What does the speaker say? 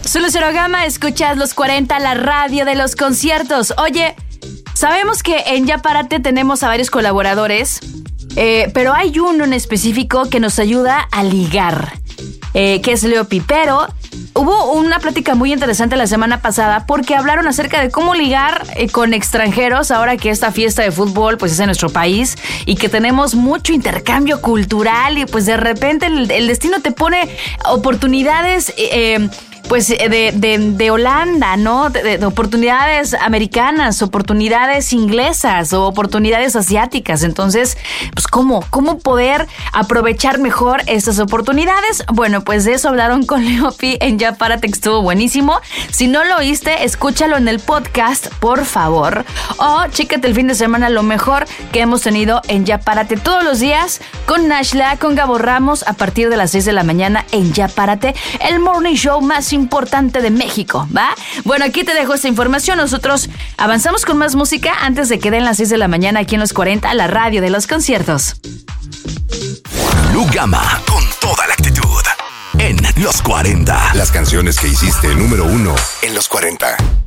Soy Lucero Gama, escuchas Los 40, la radio de los conciertos. Oye, sabemos que en Ya Párate tenemos a varios colaboradores, pero hay uno en específico que nos ayuda a ligar, que es Leo Pipero. Hubo una plática muy interesante la semana pasada porque hablaron acerca de cómo ligar con extranjeros ahora que esta fiesta de fútbol pues es en nuestro país y que tenemos mucho intercambio cultural y pues de repente el destino te pone oportunidades pues de Holanda, ¿no? De oportunidades americanas, oportunidades inglesas o oportunidades asiáticas. Entonces, pues ¿cómo poder aprovechar mejor estas oportunidades? Bueno, pues de eso hablaron con Leopi en Ya Párate, que estuvo buenísimo. Si no lo oíste, escúchalo en el podcast, por favor. O chécate el fin de semana lo mejor que hemos tenido en Ya Párate todos los días con Nashla, con Gabo Ramos, a partir de las 6 de la mañana en Ya Párate, el morning show más importante de México, ¿va? Bueno, aquí te dejo esta información. Nosotros avanzamos con más música antes de que den las 6 de la mañana aquí en Los 40, la radio de los conciertos. Lu Gama, con toda la actitud, en Los 40. Las canciones que hiciste número 1 en Los 40.